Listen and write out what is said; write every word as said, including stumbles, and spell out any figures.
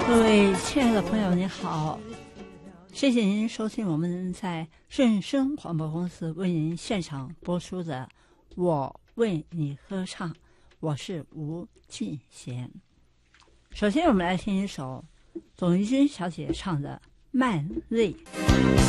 各位亲爱的朋友，你好，谢谢您收听我们在正声广播公司为您现场播出的《我为你歌唱》，我是吴进贤。首先，我们来听一首董玉君小姐唱的《慢泪》。